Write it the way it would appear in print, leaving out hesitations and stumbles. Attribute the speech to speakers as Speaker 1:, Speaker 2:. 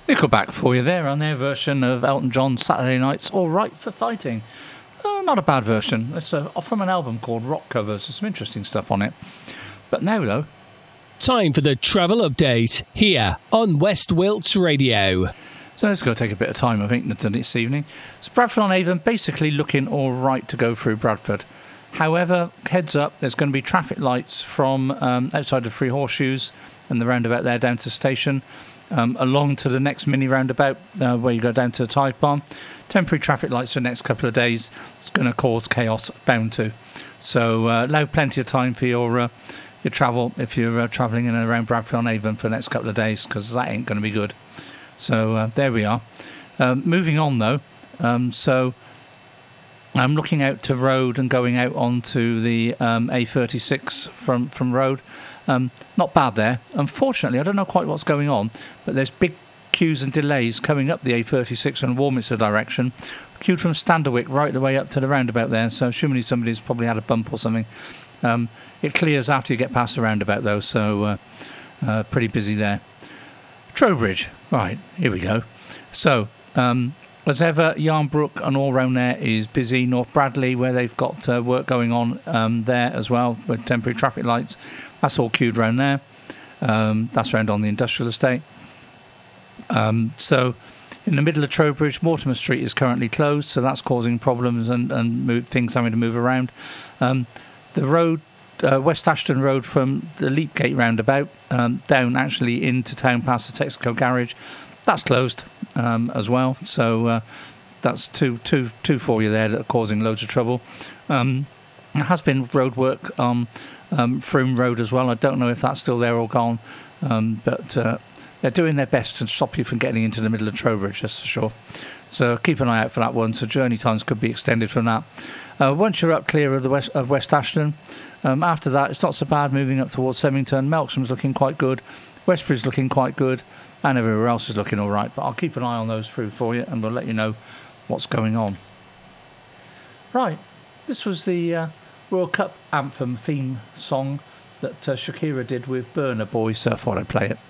Speaker 1: Nickelback for you there on their version of Elton John's Saturday Night's All Right for Fighting. Not a bad version. It's from an album called Rock Covers. There's some interesting stuff on it. But now, though...
Speaker 2: Time for the travel update here on West Wilts Radio.
Speaker 1: So let's go take a bit of time, I think, this evening. So Bradford-on-Avon basically looking all right to go through Bradford. However, heads up, there's going to be traffic lights from outside of Three Horseshoes and the roundabout there down to the station. Along to the next mini roundabout where you go down to the Tithe Barn. Temporary traffic lights for the next couple of days. It's going to cause chaos, bound to. So allow plenty of time for your travel if you're travelling in and around Bradford-on-Avon for the next couple of days, because that ain't going to be good. So there we are. Moving on though, so I'm looking out to road and going out onto the A36 from road. Not bad there. Unfortunately, I don't know quite what's going on, but there's big queues and delays coming up the A36 in Warminster direction, queued from Standerwick right the way up to the roundabout there, so assuming somebody's probably had a bump or something. It clears after you get past the roundabout though, so pretty busy there. Trowbridge, right, here we go. So, as ever, Yarnbrook and all round there is busy. North Bradley, where they've got work going on there as well, with temporary traffic lights. That's all queued round there. That's round on the industrial estate. So, in the middle of Trowbridge, Mortimer Street is currently closed, so that's causing problems and things having to move around. The road, West Ashton Road from the Leapgate roundabout down actually into town past the Texaco garage, that's closed as well. So that's two for you there that are causing loads of trouble. There has been road work on Froome Road as well. I don't know if that's still there or gone, but they're doing their best to stop you from getting into the middle of Trowbridge, that's for sure. So keep an eye out for that one. So journey times could be extended from that. Once you're up clear of the West Ashton, after that it's not so bad moving up towards Semmington. Melksham's looking quite good. Westbury's looking quite good. And everywhere else is looking all right. But I'll keep an eye on those through for you, and we'll let you know what's going on. Right, this was the World Cup anthem theme song that Shakira did with Burna Boy, so I thought I'd play it.